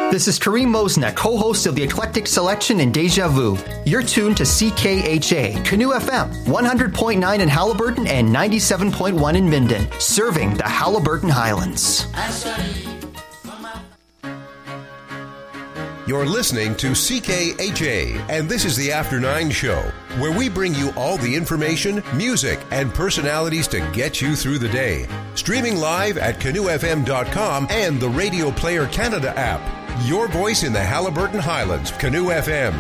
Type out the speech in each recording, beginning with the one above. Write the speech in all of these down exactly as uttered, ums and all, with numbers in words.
This is Kareem Mosna, co-host of the Eclectic Selection and Deja Vu. You're tuned to C K H A, Canoe F M, one hundred point nine in Halliburton and ninety-seven point one in Minden, serving the Halliburton Highlands. You're listening to C K H A, and this is the After Nine Show, where we bring you all the information, music, and personalities to get you through the day. Streaming live at canoe f m dot com and the Radio Player Canada app. Your voice in the Halliburton Highlands, Canoe F M.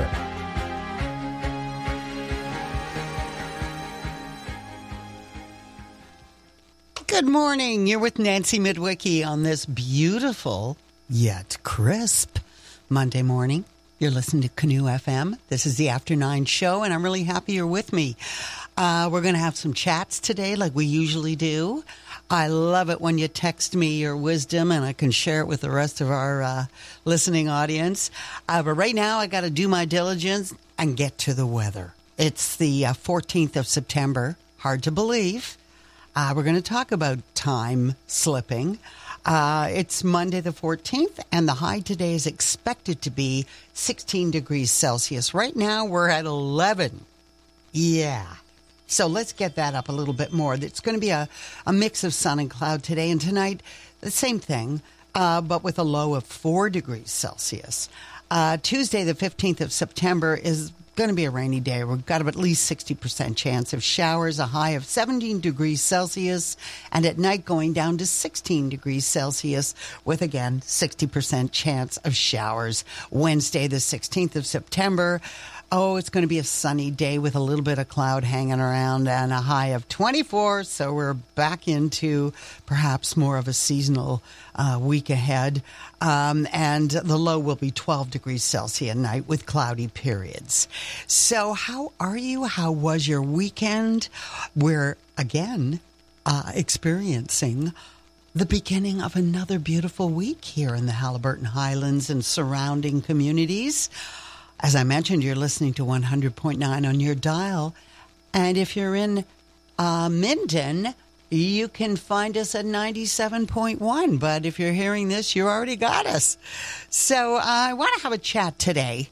Good morning. You're with Nancy Midwicki on this beautiful yet crisp Monday morning. You're listening to Canoe F M. This is the After Nine Show, and I'm really happy you're with me. Uh, we're going to have some chats today like we usually do. I love it when you text me your wisdom, and I can share it with the rest of our uh, listening audience. Uh, but right now, I got to do my diligence and get to the weather. It's the uh, fourteenth of September. Hard to believe. Uh, we're going to talk about time slipping. Uh, it's Monday the fourteenth, and the high today is expected to be sixteen degrees Celsius. Right now, we're at eleven. Yeah. So let's get that up a little bit more. It's going to be a, a mix of sun and cloud today, and tonight, the same thing, uh, but with a low of four degrees Celsius. Uh, Tuesday, the fifteenth of September, is going to be a rainy day. We've got at least sixty percent chance of showers, a high of seventeen degrees Celsius, and at night going down to sixteen degrees Celsius with, again, sixty percent chance of showers. Wednesday, the sixteenth of September, oh, it's going to be a sunny day with a little bit of cloud hanging around and a high of twenty-four, so we're back into perhaps more of a seasonal uh, week ahead. Um, and the low will be twelve degrees Celsius at night with cloudy periods. So how are you? How was your weekend? We're, again, uh, experiencing the beginning of another beautiful week here in the Halliburton Highlands and surrounding communities. As I mentioned, you're listening to one hundred point nine on your dial. And if you're in uh, Minden, you can find us at ninety-seven point one. But if you're hearing this, you already got us. So uh, I want to have a chat today,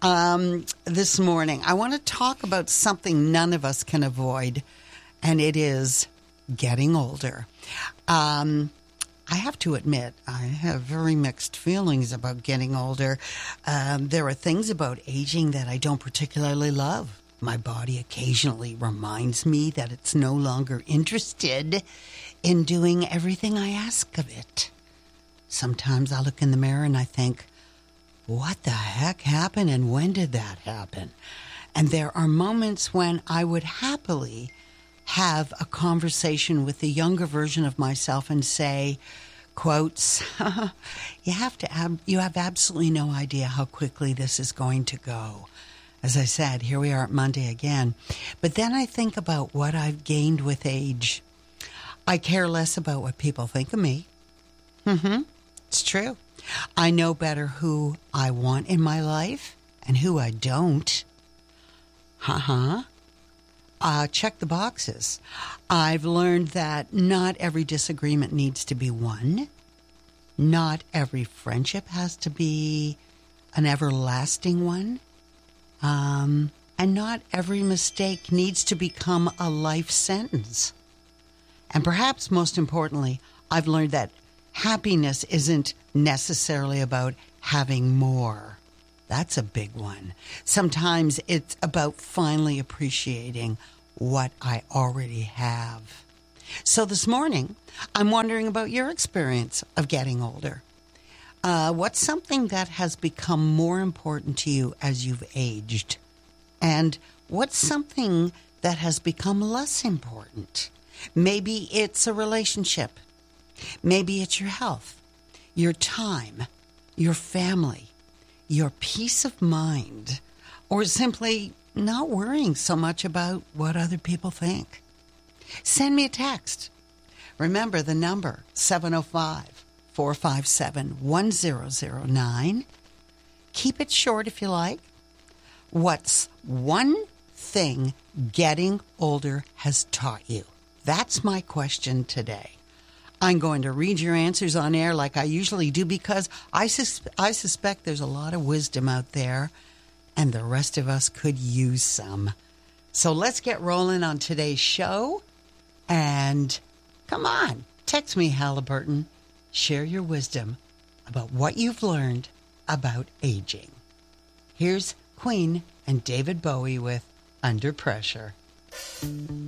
um, this morning. I want to talk about something none of us can avoid, and it is getting older. Um I have to admit, I have very mixed feelings about getting older. Um, there are things about aging that I don't particularly love. My body occasionally reminds me that it's no longer interested in doing everything I ask of it. Sometimes I look in the mirror and I think, what the heck happened and when did that happen? And there are moments when I would happily have a conversation with the younger version of myself and say, quotes, you have to ab- you have absolutely no idea how quickly this is going to go. As I said, here we are at Monday again. But then I think about what I've gained with age. I care less about what people think of me. Mm-hmm. It's true. I know better who I want in my life and who I don't. Uh-huh. Uh, check the boxes. I've learned that not every disagreement needs to be won. Not every friendship has to be an everlasting one. Um, and not every mistake needs to become a life sentence. And perhaps most importantly, I've learned that happiness isn't necessarily about having more. That's a big one. Sometimes it's about finally appreciating what I already have. So this morning, I'm wondering about your experience of getting older. Uh, what's something that has become more important to you as you've aged? And what's something that has become less important? Maybe it's a relationship. Maybe it's your health, your time, your family, your peace of mind, or simply not worrying so much about what other people think. Send me a text. Remember the number, seven oh five, four five seven, one zero zero nine. Keep it short if you like. What's one thing getting older has taught you? That's my question today. I'm going to read your answers on air like I usually do because I, sus- I suspect there's a lot of wisdom out there, and the rest of us could use some. So let's get rolling on today's show. And come on, text me, Halliburton. Share your wisdom about what you've learned about aging. Here's Queen and David Bowie with Under Pressure.